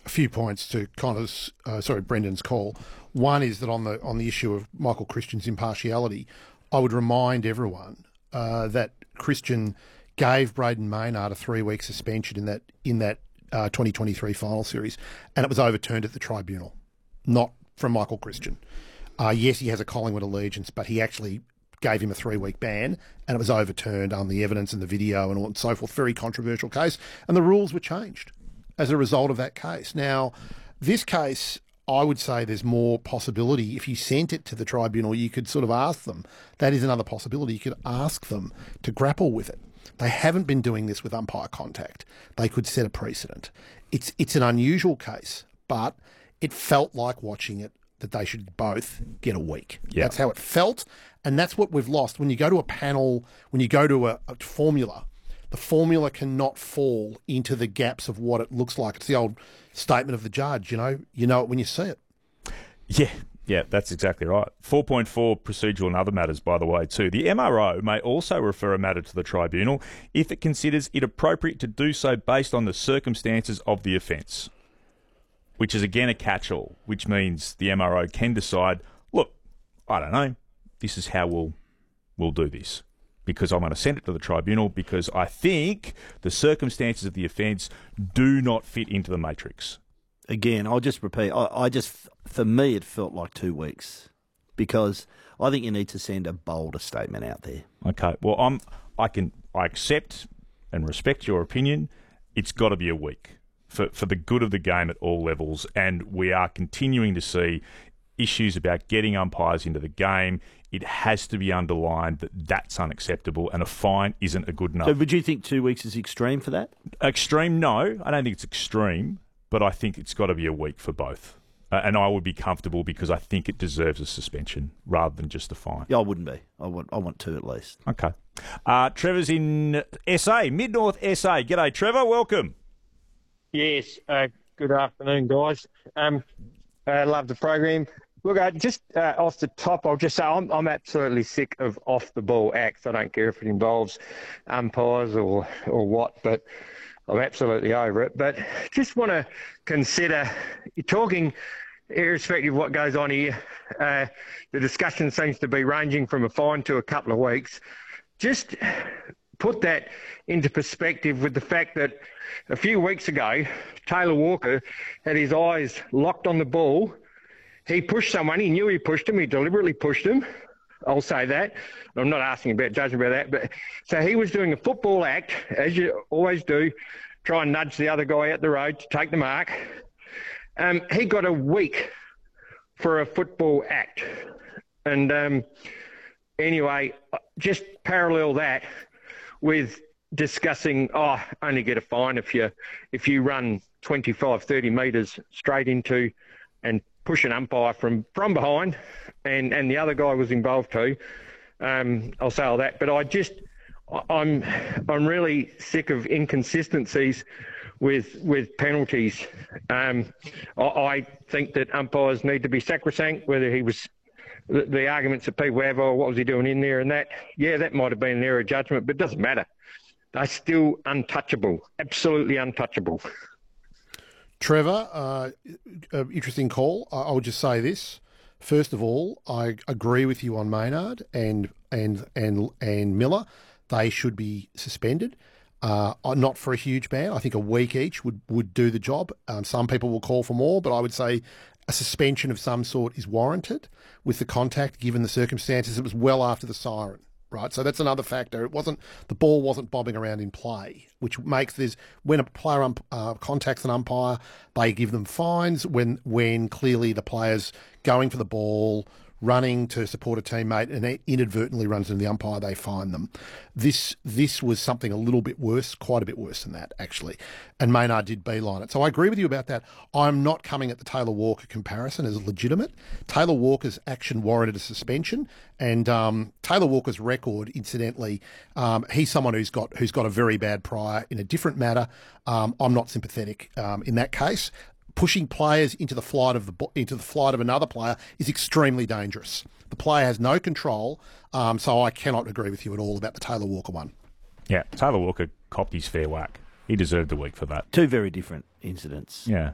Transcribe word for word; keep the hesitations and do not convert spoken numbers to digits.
a few points to Connor's, uh, sorry, Brendan's call. One is that on the on the issue of Michael Christian's impartiality, I would remind everyone uh, that Christian gave Braden Maynard a three-week suspension in that in that uh, twenty twenty-three final series, and it was overturned at the tribunal, not from Michael Christian. Uh, yes, he has a Collingwood allegiance, but he actually gave him a three-week ban, and it was overturned on the evidence and the video and, all, and so forth. Very controversial case, and the rules were changed as a result of that case. Now, this case, I would say there's more possibility. If you sent it to the tribunal, you could sort of ask them. That is another possibility. You could ask them to grapple with it. They haven't been doing this with umpire contact. They could set a precedent. It's it's an unusual case, but it felt like watching it that they should both get a week. Yeah. That's how it felt, and that's what we've lost. When you go to a panel, when you go to a, a formula, the formula cannot fall into the gaps of what it looks like. It's the old statement of the judge, you know, you know it when you see it. Yeah, yeah, that's exactly right. four point four, procedural and other matters, by the way, too. The M R O may also refer a matter to the tribunal if it considers it appropriate to do so based on the circumstances of the offence, which is, again, a catch-all, which means the M R O can decide, look, I don't know, this is how we'll we'll do this, because I'm going to send it to the tribunal because I think the circumstances of the offence do not fit into the matrix. Again, I'll just repeat, I, I just, for me, it felt like two weeks because I think you need to send a bolder statement out there. Okay, well, I'm, I can, I accept and respect your opinion. It's got to be a week for, for the good of the game at all levels, and we are continuing to see issues about getting umpires into the game. It has to be underlined that that's unacceptable, and a fine isn't a good enough. So would you think two weeks is extreme for that? Extreme, no. I don't think it's extreme, but I think it's got to be a week for both. Uh, and I would be comfortable because I think it deserves a suspension rather than just a fine. Yeah, I wouldn't be. I want, I want two at least. Okay. Uh, Trevor's in S A, Mid-North S A. G'day, Trevor. Welcome. Yes. Uh, good afternoon, guys. Um, I love the program. Look, uh, just uh, off the top, I'll just say I'm, I'm absolutely sick of off-the-ball acts. I don't care if it involves umpires or, or what, but I'm absolutely over it. But just want to consider, you're talking, irrespective of what goes on here, uh, the discussion seems to be ranging from a fine to a couple of weeks. Just put that into perspective with the fact that a few weeks ago, Taylor Walker had his eyes locked on the ball. He pushed someone. He knew he pushed him. He deliberately pushed him. I'll say that. I'm not asking about judging about that. But so he was doing a football act, as you always do, try and nudge the other guy out the road to take the mark. Um, he got a week for a football act. And um, anyway, just parallel that with discussing, oh, only get a fine if you if you run twenty-five, thirty metres straight into and push an umpire from, from behind, and, and the other guy was involved too. Um, I'll say all that, but I just, I'm I'm really sick of inconsistencies with with penalties. Um, I, I think that umpires need to be sacrosanct, whether he was, the, the arguments that people have, oh, what was he doing in there and that, yeah, that might have been an error of judgment, but it doesn't matter. They're still untouchable, absolutely untouchable. Trevor, uh, uh, interesting call. I, I would just say this. First of all, I agree with you on Maynard and and and and Miller. They should be suspended. Uh, not for a huge ban. I think a week each would, would do the job. Um, some people will call for more, but I would say a suspension of some sort is warranted with the contact, given the circumstances. It was well after the siren. Right, so that's another factor. It wasn't the ball wasn't bobbing around in play, which makes this when a player ump, uh, contacts an umpire, they give them fines. When when clearly the player's going for the ball, running to support a teammate, and inadvertently runs into the umpire, they fine them. This this was something a little bit worse, quite a bit worse than that actually. And Maynard did beeline it. So I agree with you about that. I'm not coming at the Taylor Walker comparison as legitimate. Taylor Walker's action warranted a suspension, and um, Taylor Walker's record, incidentally, um, he's someone who's got who's got a very bad prior in a different matter. Um, I'm not sympathetic um, in that case. Pushing players into the flight of the into the flight of another player is extremely dangerous. The player has no control, um, so I cannot agree with you at all about the Taylor Walker one. Yeah, Taylor Walker copped his fair whack. He deserved a week for that. Two very different incidents. Yeah.